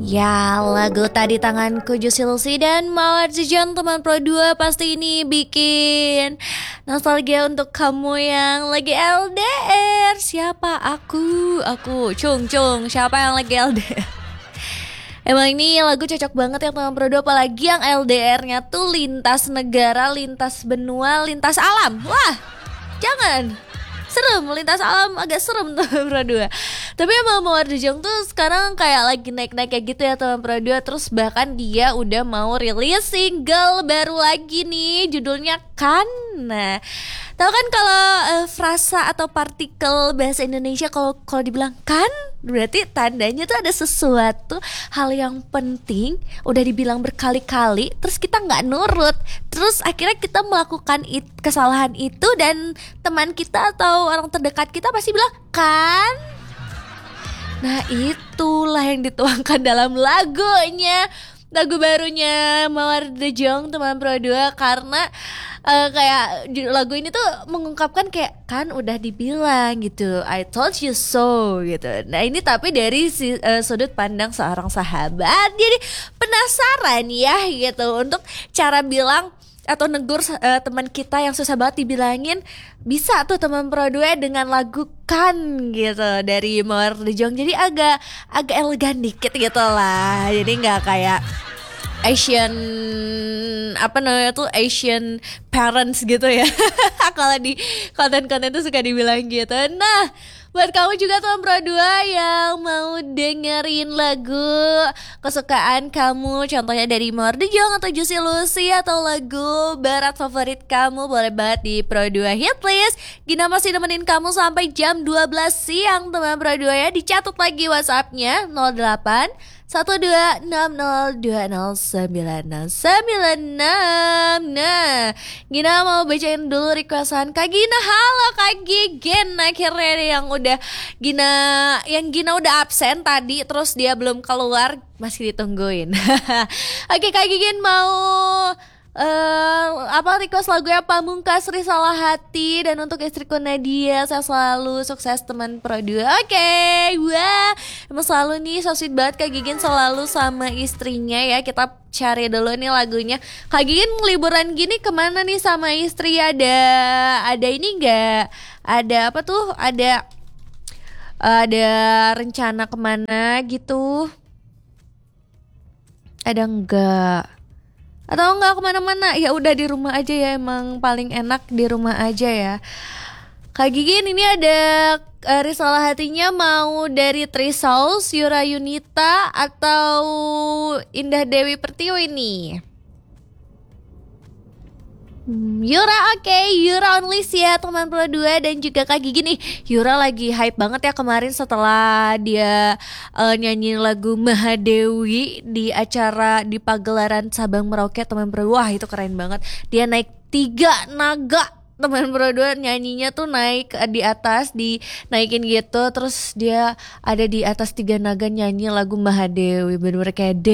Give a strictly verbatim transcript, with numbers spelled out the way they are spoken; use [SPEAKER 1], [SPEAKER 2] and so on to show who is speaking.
[SPEAKER 1] Ya, lagu tadi tanganku Juicy Lucy dan Mawar Zedong teman Pro dua pasti ini bikin nostalgia untuk kamu yang lagi L D R. Siapa? Aku, aku, Cung, Cung, siapa yang lagi L D R? Emang ini lagu cocok banget ya teman Pro dua, apalagi yang L D R-nya tuh lintas negara, lintas benua, lintas alam. Wah, jangan. Serem, lintas alam agak serem tuh Pro dua. Tapi emang Mawar Zedong tuh sekarang kayak lagi naik-naik kayak gitu ya teman Pro dua. Terus bahkan dia udah mau rilis single baru lagi nih, judulnya Kan. Nah, tahu kan kalau uh, frasa atau partikel bahasa Indonesia kalau kalau dibilang kan, berarti tandanya tuh ada sesuatu hal yang penting udah dibilang berkali-kali, terus kita nggak nurut, terus akhirnya kita melakukan it, kesalahan itu dan teman kita atau orang terdekat kita pasti bilang kan. Nah, itulah yang dituangkan dalam lagunya, lagu barunya Mawar Zedong teman Pro dua, karena Uh, kayak lagu ini tuh mengungkapkan kayak kan udah dibilang gitu, I told you so gitu. Nah ini tapi dari si, uh, sudut pandang seorang sahabat. Jadi penasaran ya gitu untuk cara bilang atau negur uh, teman kita yang susah banget dibilangin. Bisa tuh teman Pro dua dengan lagu Kan gitu dari Mawar Zedong. Jadi agak agak elegan dikit gitu lah. Jadi nggak kayak Asian apa namanya tuh Asian parents gitu ya. Kalau di konten-konten tuh suka dibilang gitu. Nah, buat kamu juga teman Pro dua yang mau dengerin lagu kesukaan kamu, contohnya dari Mawar Zedong atau Juicy Lucy atau lagu barat favorit kamu, boleh banget di Pro dua Hitlist. Gina masih nemenin kamu sampai jam dua belas siang teman Pro dua ya. Dicatat lagi WhatsApp-nya nol delapan satu dua enam nol dua nol sembilan enam sembilan enam. Nah, Gina mau bacain dulu requestan Kak Gina. Halo Kak Gigen, akhirnya nih yang udah Gina yang Gina udah absen tadi, terus dia belum keluar, masih ditungguin. Oke Kak Gigen mau Uh, apa request lagu ya Pamungkas Risalah Hati, dan untuk istriku Nadia saya selalu sukses teman Pro dua. Oke, okay. Wah emang selalu nih so sweet banget Kak Gigin selalu sama istrinya ya. Kita cari dulu nih lagunya. Kak Gigin liburan gini kemana nih sama istri? Ada ada ini enggak? Ada apa tuh? Ada ada rencana kemana gitu? Ada enggak? Atau enggak kemana-mana? Ya udah di rumah aja ya, emang paling enak di rumah aja ya. Kak Gigin ini ada uh, risalah hatinya mau dari Trisauls, Yura Yunita atau Indah Dewi Pertiwi nih. Hmm, Yura, oke, okay. Yura only ya teman Pro dua. Dan juga Kak Gigi nih, Yura lagi hype banget ya kemarin setelah dia uh, nyanyi lagu Mahadewi di acara di pagelaran Sabang Merauke teman Pro. Wah itu keren banget, dia naik tiga naga teman Pro dua, nyanyinya tuh naik di atas, dinaikin gitu, terus dia ada di atas tiga naga nyanyi lagu Mahadewi, bener-bener kayak